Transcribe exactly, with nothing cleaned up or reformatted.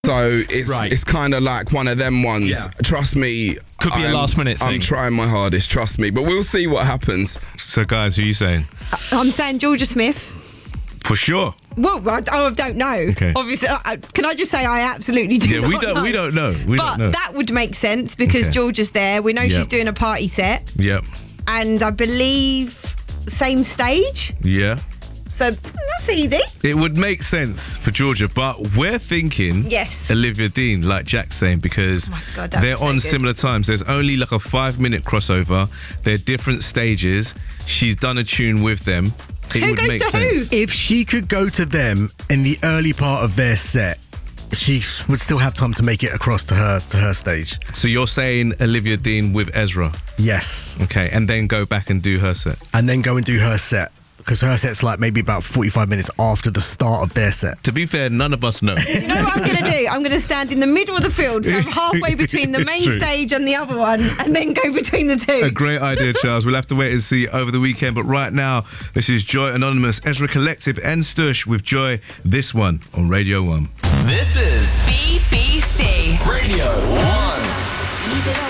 So it's Right. it's kind of like one of them ones. Yeah. Trust me. Could be a I'm- last minute thing. I'm trying my hardest, trust me. But we'll see what happens. So, guys, who are you saying? I'm saying Georgia Smith. For sure. Well, I, I don't know. Okay. Obviously, I, can I just say I absolutely do Yeah, not we don't. know. We don't know. We but don't know. that would make sense because Okay. Georgia's there. We know Yep. she's doing a party set, Yep. and I believe same stage. Yeah. So that's easy. It would make sense for Georgia, but we're thinking Yes. Olivia Dean, like Jack's saying, because Oh my God, that'd they're be so on good. similar times. There's only like a five minute crossover. They're different stages. She's done a tune with them. It Who would goes make to who? sense. If she could go to them in the early part of their set, she would still have time to make it across to her to her stage. So you're saying Olivia Dean with Ezra, Yes. okay, and then go back and do her set. And then go and do her set. Because her set's like maybe about forty-five minutes after the start of their set. To be fair, none of us know. You know what I'm going to do? I'm going to stand in the middle of the field, so I'm halfway between the main True. stage and the other one, and then go between the two. A great idea, Charles. We'll have to wait and see over the weekend. But right now, this is Joy Anonymous, Ezra Collective, and Stush with Joy. This one on Radio One. This is B B C Radio One.